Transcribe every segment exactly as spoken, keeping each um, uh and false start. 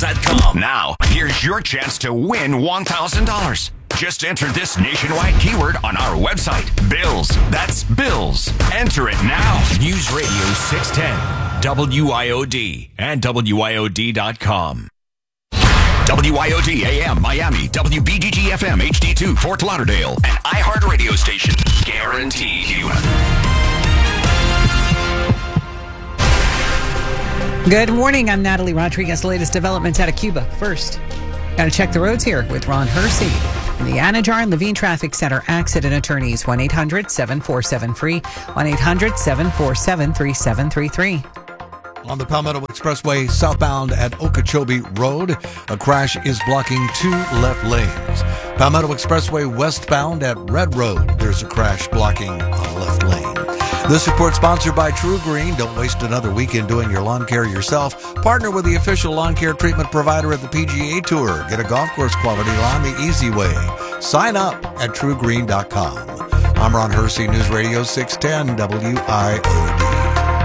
dot com. Now, here's your chance to win one thousand dollars. Just enter this nationwide keyword on our website, Bills. That's Bills. Enter it now. News Radio six ten, W I O D, and W I O D dot com. W I O D A M Miami, W B G G F M H D two Fort Lauderdale, and iHeart Radio Station. Guaranteed you. Good morning. I'm Natalie Rodriguez. The latest developments out of Cuba. First, got to check the roads here with Ron Hersey. The Anajar and Levine Traffic Center accident attorneys, one eight hundred seven four seven F R E E, one eight hundred seven four seven three seven three three. On the Palmetto Expressway southbound at Okeechobee Road, a crash is blocking two left lanes. Palmetto Expressway westbound at Red Road, there's a crash blocking a left lane. This report sponsored by True Green. Don't waste another weekend doing your lawn care yourself. Partner with the official lawn care treatment provider of the P G A Tour. Get a golf course quality lawn the easy way. Sign up at true green dot com. I'm Ron Hersey, News Radio six ten W I O D.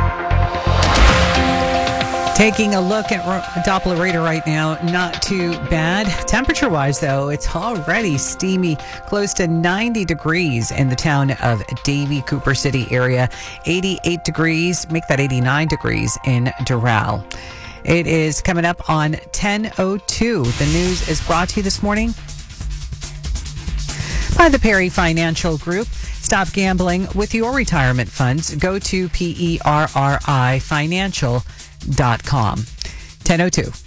Taking a look at Doppler radar right now, not too bad. Temperature-wise, though, it's already steamy, close to ninety degrees in the town of Davie, Cooper City area. eighty-eight degrees, make that eighty-nine degrees in Doral. It is coming up on ten oh two. The news is brought to you this morning by the Perry Financial Group. Stop gambling with your retirement funds. Go to P E R R I financial dot com. ten oh two.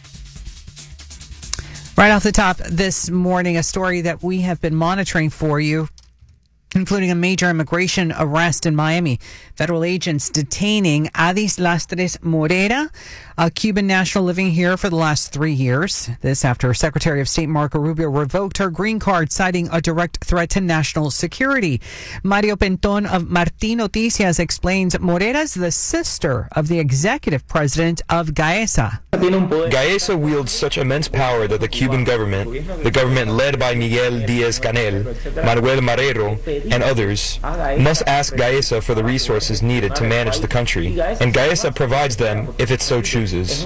Right off the top this morning, a story that we have been monitoring for you, including a major immigration arrest in Miami. Federal agents detaining Adis Lastres Morera, a Cuban national living here for the last three years. This after Secretary of State Marco Rubio revoked her green card, citing a direct threat to national security. Mario Penton of Martín Noticias explains Morera is the sister of the executive president of Gaesa. Gaesa wields such immense power that the Cuban government, the government led by Miguel Díaz-Canel, Manuel Marrero, and others, must ask Gaesa for the resources needed to manage the country, and Gaesa provides them if it so chooses.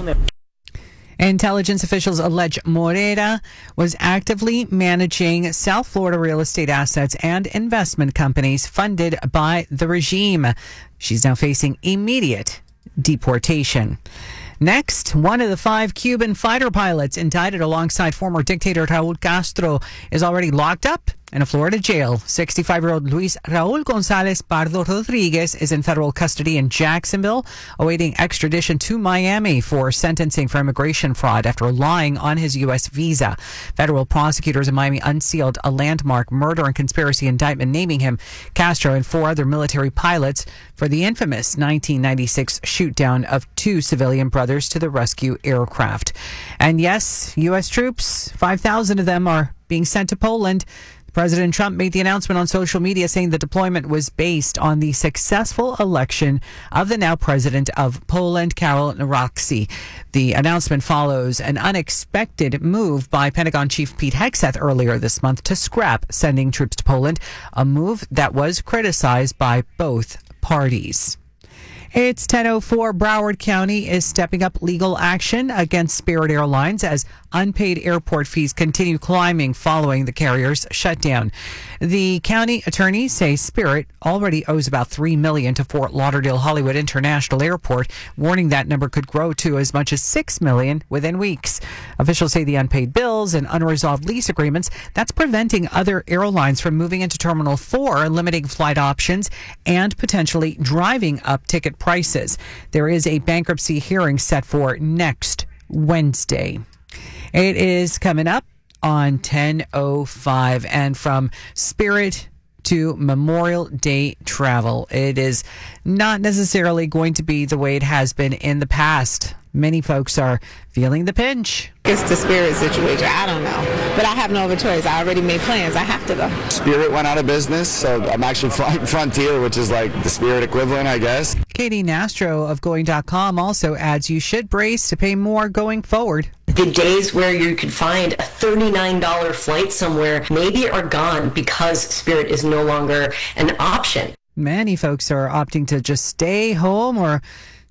Intelligence officials allege Morera was actively managing South Florida real estate assets and investment companies funded by the regime. She's now facing immediate deportation. Next, one of the five Cuban fighter pilots indicted alongside former dictator Raul Castro is already locked up in a Florida jail. sixty-five-year-old Luis Raul Gonzalez Pardo Rodriguez is in federal custody in Jacksonville, awaiting extradition to Miami for sentencing for immigration fraud after lying on his U S visa. Federal prosecutors in Miami unsealed a landmark murder and conspiracy indictment naming him, Castro, and four other military pilots for the infamous nineteen ninety-six shoot-down of two civilian brothers to the rescue aircraft. And yes, U S troops, five thousand of them, are being sent to Poland. President Trump made the announcement on social media saying the deployment was based on the successful election of the now president of Poland, Karol Nawrocki. The announcement follows an unexpected move by Pentagon Chief Pete Hegseth earlier this month to scrap sending troops to Poland, a move that was criticized by both parties. It's ten oh four. Broward County is stepping up legal action against Spirit Airlines as unpaid airport fees continue climbing following the carrier's shutdown. The county attorneys say Spirit already owes about three million dollars to Fort Lauderdale Hollywood International Airport, warning that number could grow to as much as six million dollars within weeks. Officials say the unpaid bills and unresolved lease agreements, that's preventing other airlines from moving into Terminal four, limiting flight options and potentially driving up ticket prices. There is a bankruptcy hearing set for next Wednesday. It is coming up on ten oh five, and from Spirit to Memorial Day travel, it is not necessarily going to be the way it has been in the past. Many folks are feeling the pinch. It's the Spirit situation. I don't know. But I have no other choice. I already made plans. I have to go. Spirit went out of business, so I'm actually flying Frontier, which is like the Spirit equivalent, I guess. Katie Nastro of Going dot com also adds you should brace to pay more going forward. The days where you could find a thirty-nine dollars flight somewhere maybe are gone because Spirit is no longer an option. Many folks are opting to just stay home or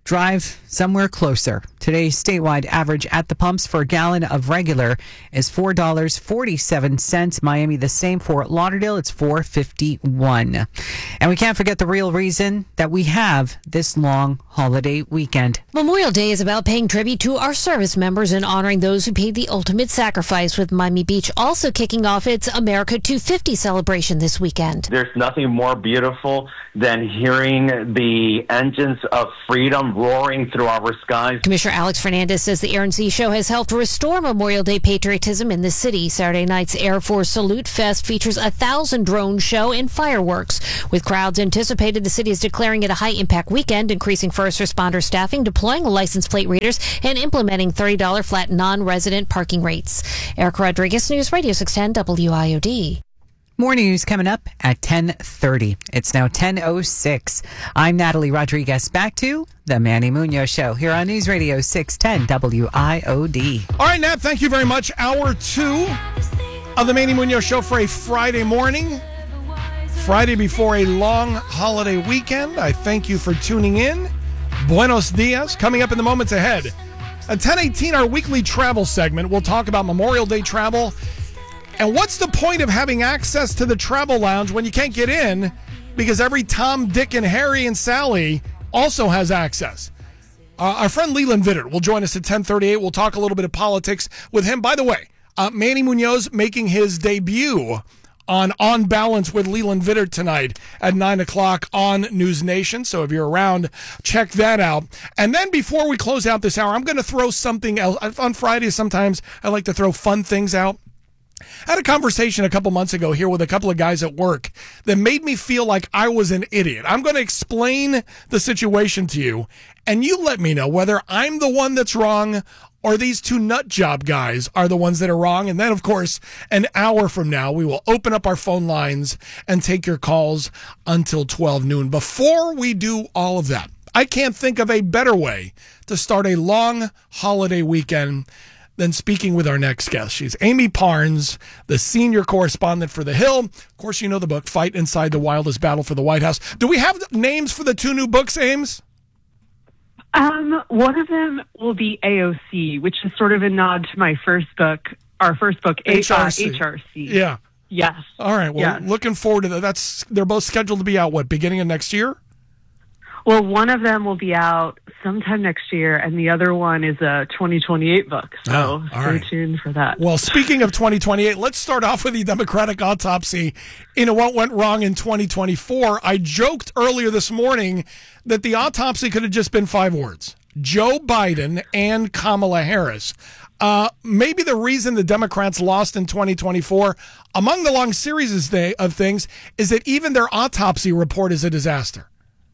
drive somewhere closer. Today's statewide average at the pumps for a gallon of regular is four dollars and forty-seven cents. Miami, the same. Fort Lauderdale, it's four dollars and fifty-one cents. And we can't forget the real reason that we have this long holiday weekend. Memorial Day is about paying tribute to our service members and honoring those who paid the ultimate sacrifice, with Miami Beach also kicking off its America two fifty celebration this weekend. There's nothing more beautiful than hearing the engines of freedom roaring through our skies. Commissioner Alex Fernandez says the Air and Sea Show has helped restore Memorial Day patriotism in the city. Saturday night's Air Force Salute Fest features a thousand drone show and fireworks. With crowds anticipated, the city is declaring it a high-impact weekend, increasing first responder staffing, deploying license plate readers, and implementing thirty dollars flat non-resident parking rates. Erica Rodriguez, News Radio six ten W I O D. More news coming up at ten thirty. It's now ten oh six. I'm Natalie Rodriguez. Back to the Manny Munoz Show here on News Radio six ten W I O D. All right, Nat, thank you very much. Hour two of the Manny Munoz Show for a Friday morning. Friday before a long holiday weekend. I thank you for tuning in. Buenos dias. Coming up in the moments ahead. At ten eighteen, our weekly travel segment. We'll talk about Memorial Day travel. And what's the point of having access to the travel lounge when you can't get in because every Tom, Dick, and Harry and Sally also has access? Uh, our friend Leland Vittert will join us at ten thirty-eight. We'll talk a little bit of politics with him. By the way, uh, Manny Munoz making his debut on On Balance with Leland Vittert tonight at nine o'clock on News Nation. So if you're around, check that out. And then before we close out this hour, I'm going to throw something else. On Fridays, sometimes I like to throw fun things out. I had a conversation a couple months ago here with a couple of guys at work that made me feel like I was an idiot. I'm going to explain the situation to you, and you let me know whether I'm the one that's wrong or these two nut job guys are the ones that are wrong. And then, of course, an hour from now, we will open up our phone lines and take your calls until twelve noon. Before we do all of that, I can't think of a better way to start a long holiday weekend than speaking with our next guest. She's Amy Parnes, the senior correspondent for The Hill. Of course, you know the book, Fight Inside the Wildest Battle for the White House. Do we have names for the two new books, Ames? Um, one of them will be A O C, which is sort of a nod to my first book, our first book, H R C. Uh, H R C. Yeah. Yes. All right. Well, yes. Looking forward to that. That's, they're both scheduled to be out, what, beginning of next year? Well, one of them will be out sometime next year, and the other one is a twenty twenty-eight book. So oh, stay right. tuned for that. Well, speaking of twenty twenty-eight, let's start off with the Democratic autopsy into what went wrong in twenty twenty-four. I joked earlier this morning that the autopsy could have just been five words: Joe Biden and Kamala Harris. Uh, maybe the reason the Democrats lost in twenty twenty-four, among the long series of things, is that even their autopsy report is a disaster.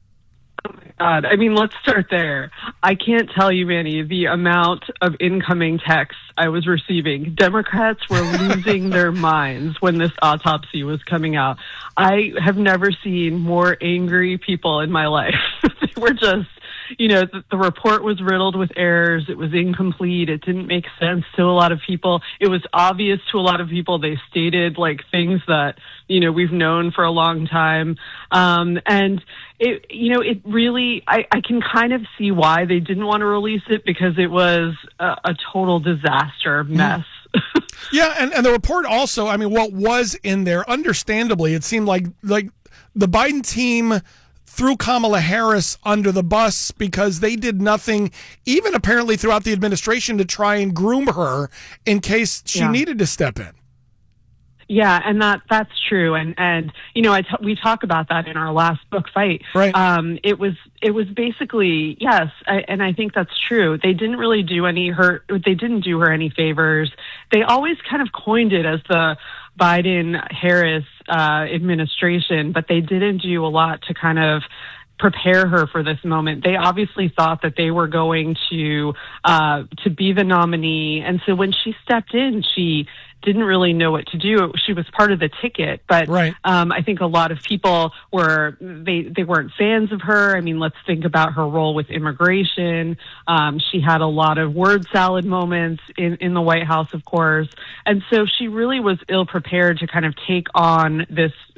God, I mean, let's start there. I can't tell you, Manny, the amount of incoming texts I was receiving. Democrats were losing their minds when this autopsy was coming out. I have never seen more angry people in my life. They were just, you know, the, the report was riddled with errors. It was incomplete. It didn't make sense to a lot of people. It was obvious to a lot of people. They stated like things that, you know, we've known for a long time. Um, and it, you know, it really, I, I can kind of see why they didn't want to release it, because it was a, a total disaster mess. Mm. Yeah. And, and the report also, I mean, what was in there, understandably, it seemed like, like the Biden team threw Kamala Harris under the bus because they did nothing, even apparently throughout the administration, to try and groom her in case she yeah. needed to step in. Yeah, and that that's true, and and you know, I t- we talk about that in our last book, Fight. Right. Um, it was it was basically yes, I, and I think that's true. They didn't really do any her. They didn't do her any favors. They always kind of coined it as the Biden-Harris uh, administration, but they didn't do a lot to kind of prepare her for this moment. They obviously thought that they were going to uh, to be the nominee, and so when she stepped in, she didn't really know what to do. She was part of the ticket, but right. um, I think a lot of people were, they, they weren't fans of her. I mean, let's think about her role with immigration. Um, she had a lot of word salad moments in, in the White House, of course. And so she really was ill prepared to kind of take on this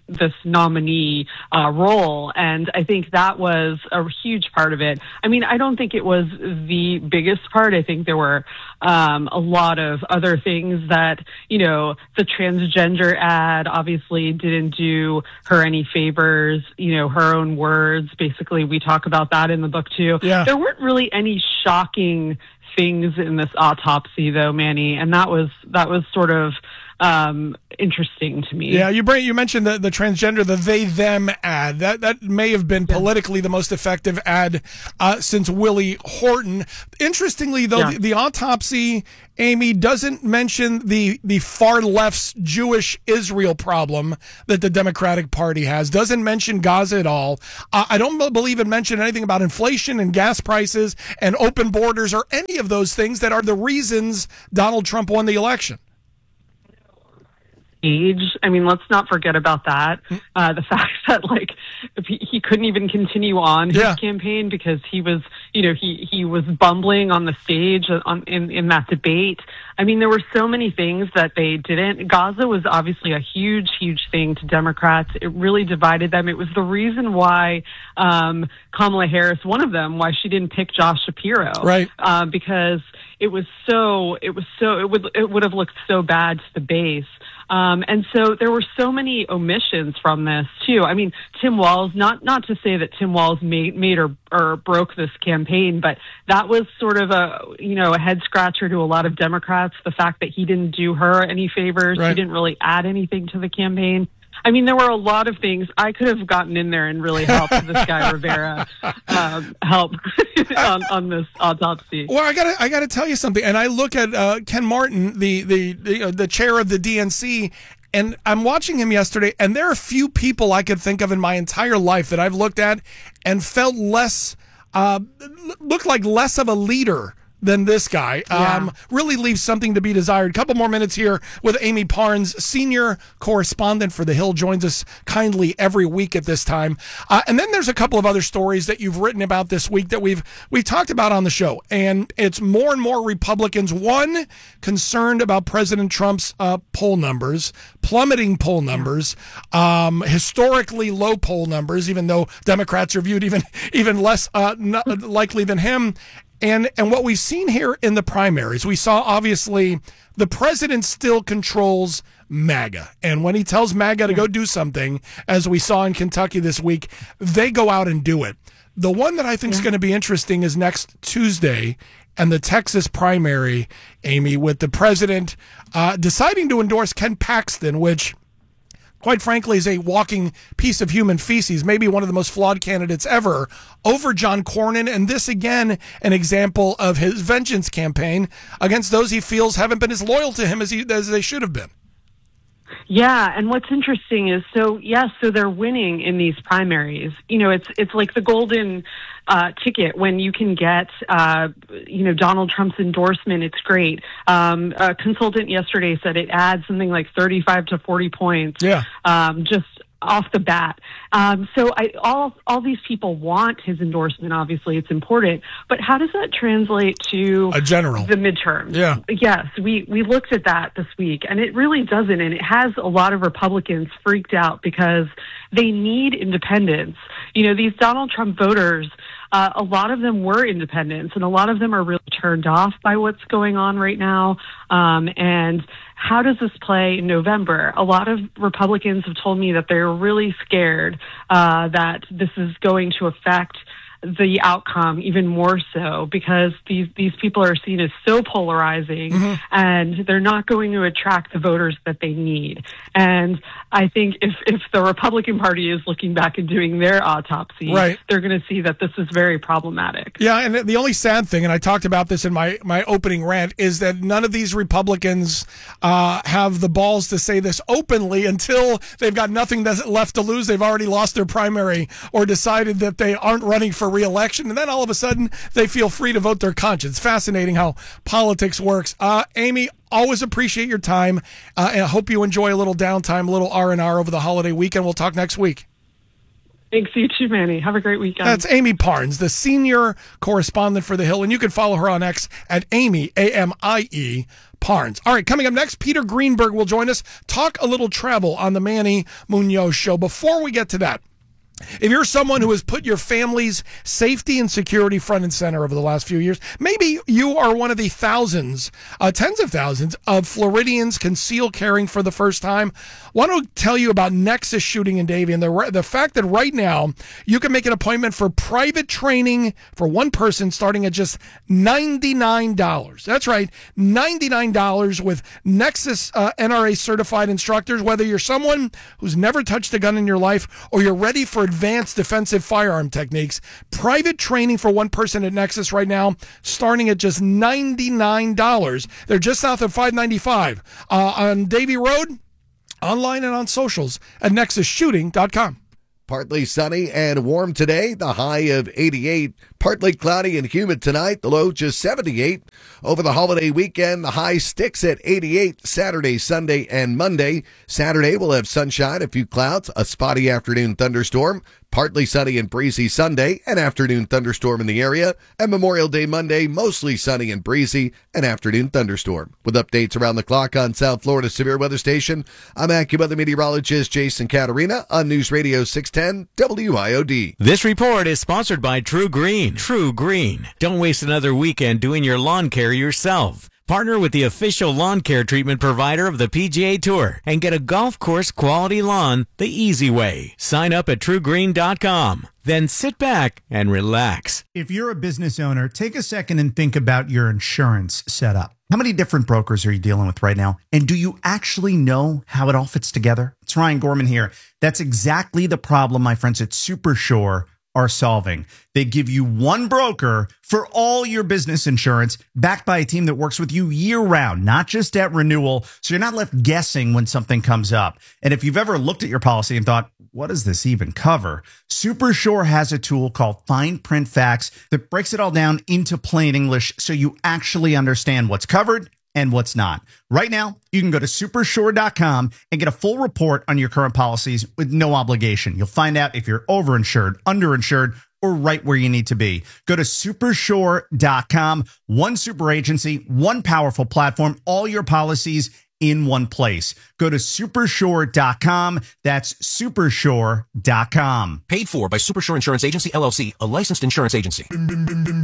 this nominee uh, role, and I think that was a huge part of it. I mean, I don't think it was the biggest part. I think there were um, a lot of other things that, you know, the transgender ad obviously didn't do her any favors. You know, her own words. Basically, we talk about that in the book too. Yeah. There weren't really any shocking things in this autopsy, though, Manny, and that was that was sort of um, interesting to me. Yeah, you bring, you mentioned the, the transgender, the they them ad. That that may have been politically the most effective ad uh, since Willie Horton. Interestingly, though, Yeah. the, the autopsy, Amy, doesn't mention the the far left's Jewish Israel problem that the Democratic Party has. Doesn't mention Gaza at all. Uh, I don't believe it mentioned anything about inflation and gas prices and open borders or any of those things that are the reasons Donald Trump won the election. Age. I mean, let's not forget about that. Uh, the fact that, like, if he, he couldn't even continue on his Yeah. campaign because he was, you know, he, he was bumbling on the stage on, in, in that debate. I mean, there were so many things that they didn't. Gaza was obviously a huge, huge thing to Democrats. It really divided them. It was the reason why um, Kamala Harris, one of them, why she didn't pick Josh Shapiro. Right. Uh, because it was so, it was so, it would, it would have looked so bad to the base. Um, and so there were so many omissions from this too. I mean, Tim Walz, not, not to say that Tim Walz made, made or, or broke this campaign, but that was sort of a, you know, a head scratcher to a lot of Democrats. The fact that he didn't do her any favors. Right. He didn't really add anything to the campaign. I mean, there were a lot of things. I could have gotten in there and really helped this guy Rivera um, help on, on this autopsy. Well, I gotta, I gotta tell you something. And I look at uh, Ken Martin, the the the, uh, the chair of the D N C, and I'm watching him yesterday. And there are a few people I could think of in my entire life that I've looked at and felt less, uh, looked like less of a leader than this guy. Yeah. Um, really leaves something to be desired. Couple more minutes here with Amy Parnes, senior correspondent for The Hill, joins us kindly every week at this time. Uh, and then there's a couple of other stories that you've written about this week that we've we talked about on the show. And it's more and more Republicans, one, concerned about President Trump's uh, poll numbers, plummeting poll numbers, um, historically low poll numbers, even though Democrats are viewed even even less uh, not likely than him. And and what we've seen here in the primaries, we saw obviously the president still controls MAGA. And when he tells MAGA to go do something, as we saw in Kentucky this week, they go out and do it. The one that I think is going to be interesting is next Tuesday and the Texas primary, Amy, with the president uh, deciding to endorse Ken Paxton, which, quite frankly, is a walking piece of human feces, maybe one of the most flawed candidates ever, over John Cornyn. And this, again, an example of his vengeance campaign against those he feels haven't been as loyal to him as, he, as they should have been. Yeah, and what's interesting is, so yes, so they're winning in these primaries. You know, it's it's like the golden uh, ticket when you can get, uh, you know, Donald Trump's endorsement. It's great. Um, a consultant yesterday said it adds something like thirty-five to forty points. Yeah. Um, just off the bat. Um, so I, all all these people want his endorsement. Obviously, it's important. But how does that translate to a general the midterms? Yeah. Yes, we we looked at that this week, and it really doesn't. And it has a lot of Republicans freaked out because they need independence. You know, these Donald Trump voters, uh, a lot of them were independents, and a lot of them are really turned off by what's going on right now. Um, and how does this play in November? A lot of Republicans have told me that they're really scared uh, that this is going to affect the outcome even more so, because these these people are seen as so polarizing, mm-hmm. and they're not going to attract the voters that they need. And I think if, if the Republican Party is looking back and doing their autopsy, right. they're going to see that this is very problematic. Yeah, and the only sad thing, and I talked about this in my, my opening rant, is that none of these Republicans uh, have the balls to say this openly until they've got nothing left to lose. They've already lost their primary or decided that they aren't running for re-election, and then all of a sudden they feel free to vote their conscience. Fascinating how politics works. Uh, Amy, always appreciate your time, uh, and I hope you enjoy a little downtime, a little R and R over the holiday weekend. We'll talk next week. Thanks, you too, Manny. Have a great weekend. That's Amy Parnes, the senior correspondent for The Hill, and you can follow her on X at Amy, A M I E, Parnes. All right, coming up next, Peter Greenberg will join us, talk a little travel on the Manny Munoz Show. Before we get to that, if you're someone who has put your family's safety and security front and center over the last few years, maybe you are one of the thousands, uh, tens of thousands of Floridians concealed carrying for the first time. I want to tell you about Nexus Shooting in Davie and the, the fact that right now you can make an appointment for private training for one person starting at just ninety-nine dollars. That's right, ninety-nine dollars with Nexus uh, N R A certified instructors. Whether you're someone who's never touched a gun in your life or you're ready for advanced defensive firearm techniques, private training for one person at Nexus right now, starting at just ninety-nine dollars. They're just south of five ninety-five uh, on Davie Road, online and on socials at nexus shooting dot com. Partly sunny and warm today, the high of eighty-eight. Partly cloudy and humid tonight, the low just seventy-eight. Over the holiday weekend, the high sticks at eighty-eight Saturday, Sunday, and Monday. Saturday we'll have sunshine, a few clouds, a spotty afternoon thunderstorm. Partly sunny and breezy Sunday, an afternoon thunderstorm in the area. And Memorial Day Monday, mostly sunny and breezy, an afternoon thunderstorm. With updates around the clock on South Florida Severe Weather Station, I'm AccuWeather meteorologist Jason Caterina on News Radio six ten W I O D. This report is sponsored by True Green. True Green. Don't waste another weekend doing your lawn care yourself. Partner with the official lawn care treatment provider of the P G A Tour and get a golf course quality lawn the easy way. Sign up at true green dot com. Then sit back and relax. If you're a business owner, take a second and think about your insurance setup. How many different brokers are you dealing with right now? And do you actually know how it all fits together? It's Ryan Gorman here. That's exactly the problem my friends at SuperSure are solving. They give you one broker for all your business insurance, backed by a team that works with you year round, not just at renewal. So you're not left guessing when something comes up. And if you've ever looked at your policy and thought, what does this even cover? SuperSure has a tool called Fine Print Facts that breaks it all down into plain English so you actually understand what's covered and what's not. Right now, you can go to super sure dot com and get a full report on your current policies with no obligation. You'll find out if you're overinsured, underinsured, or right where you need to be. Go to super sure dot com. One super agency, one powerful platform, all your policies in one place. Go to super sure dot com. That's super sure dot com. Paid for by SuperSure Insurance Agency, L L C, a licensed insurance agency.